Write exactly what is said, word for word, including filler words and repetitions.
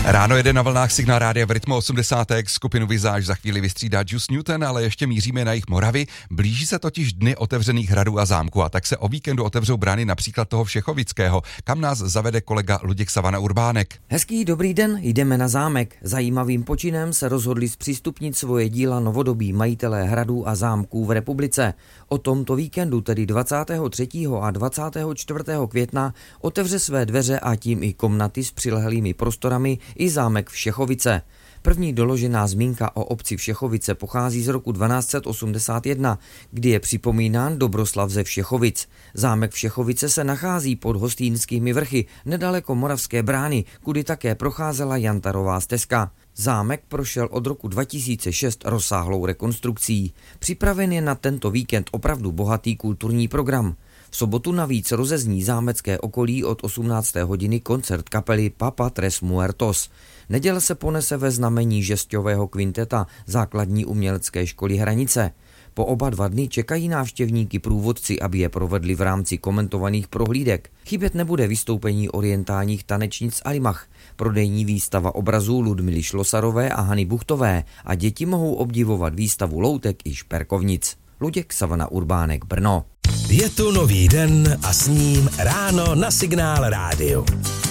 Ráno jede na vlnách Signál rádia v rytmu osmdesátek, skupinu Vizáž za chvíli vystřídá Juice Newton, ale ještě míříme na jih Moravy. Blíží se totiž dny otevřených hradů a zámků a tak se o víkendu otevřou brány například toho Všechovického, kam nás zavede kolega Luděk Savana Urbánek. Hezký dobrý den, jdeme na zámek. Zajímavým počinem se rozhodli zpřístupnit svoje díla novodobí majitelé hradů a zámků v republice. O tomto víkendu, tedy dvacátého třetího a dvacátého čtvrtého května, otevře své dveře a tím i komnaty s přilehlými prostorami i zámek Všechovice. První doložená zmínka o obci Všechovice pochází z roku dvanáct set osmdesát jedna, kdy je připomínán Dobroslav ze Všechovic. Zámek Všechovice se nachází pod Hostýnskými vrchy, nedaleko Moravské brány, kudy také procházela Jantarová stezka. Zámek prošel od roku dva tisíce šest rozsáhlou rekonstrukcí. Připraven je na tento víkend opravdu bohatý kulturní program. V sobotu navíc rozezní zámecké okolí od osmnácté hodiny koncert kapely Papa Tres Muertos. Neděle se ponese ve znamení žesťového kvinteta základní umělecké školy Hranice. Po oba dva dny čekají návštěvníky průvodci, aby je provedli v rámci komentovaných prohlídek. Chybět nebude vystoupení orientálních tanečnic Alimach, prodejní výstava obrazů Ludmily Šlosarové a Hany Buchtové a děti mohou obdivovat výstavu loutek i šperkovnic. Luděk Savana Urbánek, Brno. Je tu nový den a s ním ráno na Signál rádiu.